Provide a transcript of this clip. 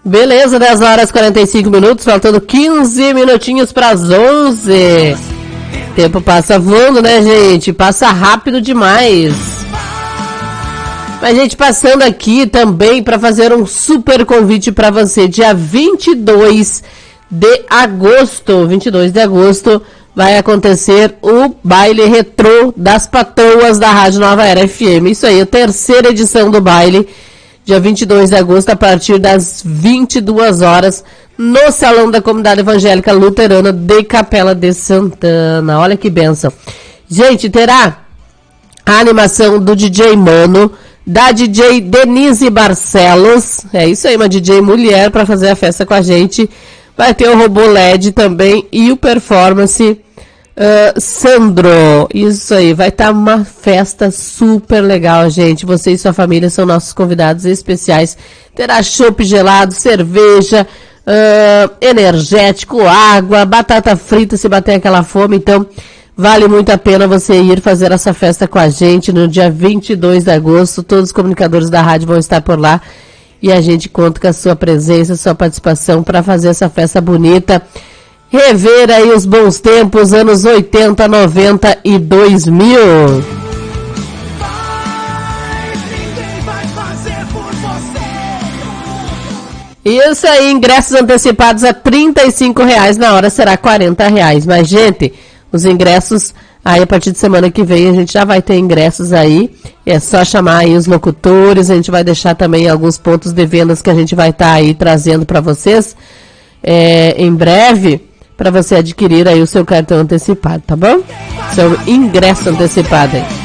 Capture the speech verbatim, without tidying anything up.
Beleza, dez horas e quarenta e cinco minutos, faltando quinze minutinhos para as onze. Tempo passa voando, né, gente? Passa rápido demais. Mas, gente, passando aqui também para fazer um super convite para você. Dia vinte e dois de agosto, vinte e dois de agosto, vai acontecer o baile retrô das patroas da Rádio Nova Era F M. Isso aí, a terceira edição do baile. Dia vinte e dois de agosto, a partir das vinte e duas horas, no Salão da Comunidade Evangélica Luterana de Capela de Santana. Olha que bênção. Gente, terá a animação do D J Mano, da D J Denise Barcelos. É isso aí, uma D J mulher para fazer a festa com a gente. Vai ter o Robô L E D também e o Performance Uh, Sandro, isso aí, vai estar tá uma festa super legal, gente. Você e sua família são nossos convidados especiais. Terá chopp gelado, cerveja, uh, energético, água, batata frita se bater aquela fome. Então, vale muito a pena você ir fazer essa festa com a gente no dia vinte e dois de agosto. Todos os comunicadores da rádio vão estar por lá e a gente conta com a sua presença, sua participação para fazer essa festa bonita. Rever aí os bons tempos, anos oitenta, noventa e dois mil. Isso aí, ingressos antecipados a trinta e cinco reais, na hora será quarenta reais. Mas, gente, os ingressos, aí a partir de semana que vem a gente já vai ter ingressos aí. É só chamar aí os locutores, a gente vai deixar também alguns pontos de vendas que a gente vai estar tá aí trazendo para vocês é, em breve, para você adquirir aí o seu cartão antecipado, tá bom? Seu ingresso antecipado aí.